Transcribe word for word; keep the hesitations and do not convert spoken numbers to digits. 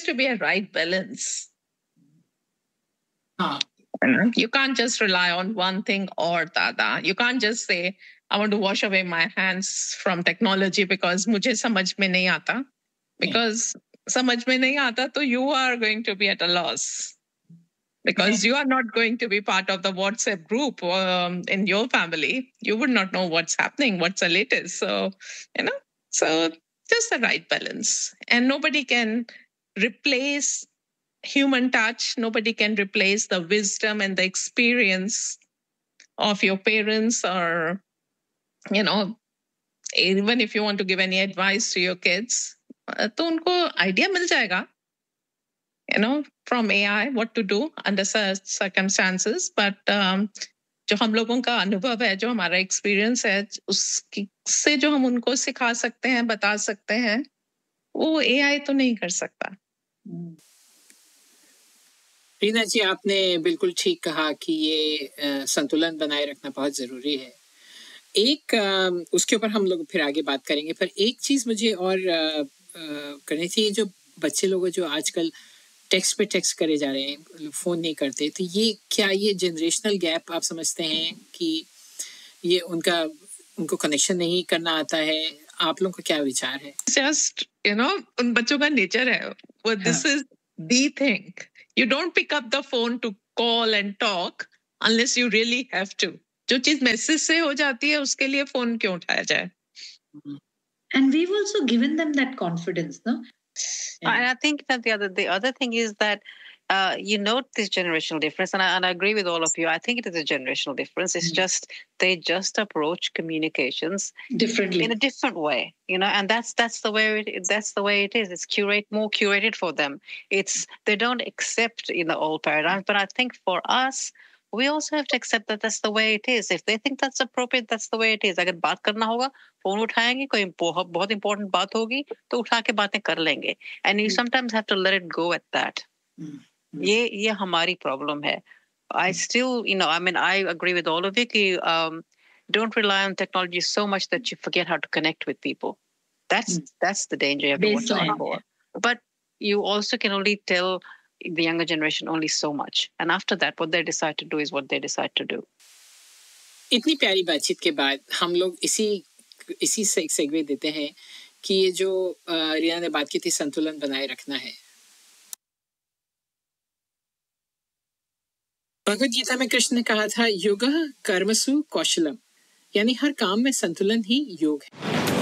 has to be a right balance. हाँ. You can't just rely on one thing or the other. You can't just say, I want to wash away my hands from technology because मुझे समझ में नहीं आता. Because समझ में नहीं आता, तो you are going to be at a loss. Because you are not going to be part of the WhatsApp group um, in your family. You would not know what's happening, what's the latest. So, you know, so just the right balance. And nobody can replace human touch. Nobody can replace the wisdom and the experience of your parents, or, you know, even if you want to give any advice to your kids, तो उनको idea मिल जाएगा, you know, from A I, what to do under such circumstances. But um, जो हम लोगों का अनुभव है, जो हमारा experience है, उससे जो हम उनको सिखा सकते हैं, बता सकते हैं, वो A I तो नहीं कर सकता. रीना जी, आपने बिल्कुल ठीक कहा कि ये संतुलन बनाए रखना बहुत ज़रूरी है. एक उसके ऊपर हम लोग फिर आगे बात करेंगे, पर एक चीज़ मुझे और करनी थी. जो बच्चे लोग जो आजकल टेक्स्ट पे टेक्स्ट करे जा रहे हैं, फ़ोन नहीं करते, तो ये क्या ये जनरेशनल गैप आप समझते हैं कि ये उनका उनको कनेक्शन नहीं करना आता है? आप लोगों का क्या विचार है? Just, you know, उन बच्चों का नेचर है. Well, this is the thing. You don't pick up the phone to call and talk unless you really have to. जो चीज मैसेज से हो जाती है, उसके लिए फोन क्यों उठाया जाए? And we've also given them that confidence, no? Yeah. And I think that the other the other thing is that uh, you note this generational difference, and I, and I agree with all of you. I think it is a generational difference. It's mm-hmm. just they just approach communications differently, in a different way, you know. And that's that's the way it, that's the way it is. It's curate more curated for them. It's they don't accept in the old paradigms, but I think for us, we also have to accept that that's the way it is. If they think that's appropriate, that's the way it is. अगर बात करना होगा, phone उठाएंगे, कोई बहुत important बात होगी, तो उठा के बातें कर लेंगे. And you sometimes have to let it go at that. ये ये हमारी problem है. I still, you know, I mean, I agree with all of you कि um, don't rely on technology so much that you forget how to connect with people. That's mm. that's the danger you have to watch out for. But you also can only tell the younger generation only so much, and after that what they decide to do is what they decide to do. इतनी प्यारी बातचीत के बाद हम लोग इसी इसी से एक सेगवे देते हैं कि ये जो रीना ने बात की थी, संतुलन बनाए रखना है. भगवद गीता में कृष्ण ने कहा था, योगः कर्मसु कौशलम, यानी हर काम में संतुलन ही योग है.